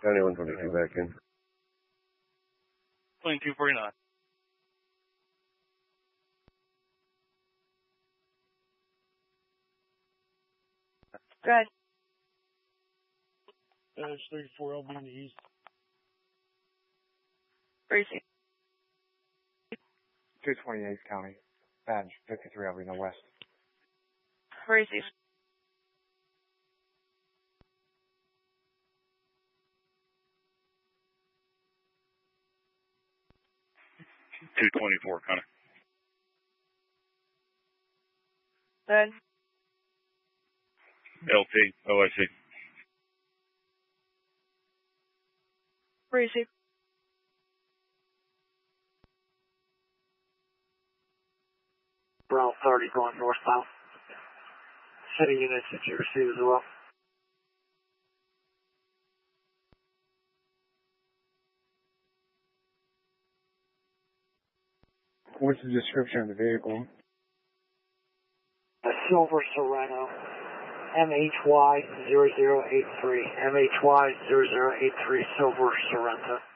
County 122 back in. 2249. Go ahead. Badge 34 LB in the east. Gracie. 228th County. Badge 53 LB in the west. Gracie. .224, Connor. Go ahead. LT, OIC. Gracie. Brown 30 going northbound. City units that you receive as well. What's the description of the vehicle? A silver Sorento. MHY0083. MHY0083 silver Sorento.